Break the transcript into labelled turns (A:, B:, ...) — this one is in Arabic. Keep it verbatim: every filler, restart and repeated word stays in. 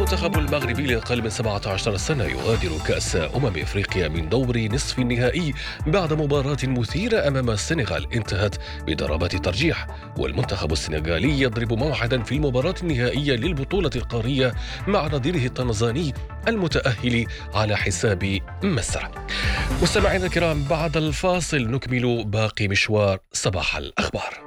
A: المنتخب المغربي لأقل من سبعة عشر سنة يغادر كأس أمم إفريقيا من دور نصف النهائي بعد مباراة مثيرة أمام السنغال انتهت بضربات ترجيح، والمنتخب السنغالي يضرب موعدا في المباراة النهائية للبطولة القارية مع نظيره التنزاني المتأهل على حساب مصر. مستمعينا الكرام، بعد الفاصل نكمل باقي مشوار صباح الأخبار.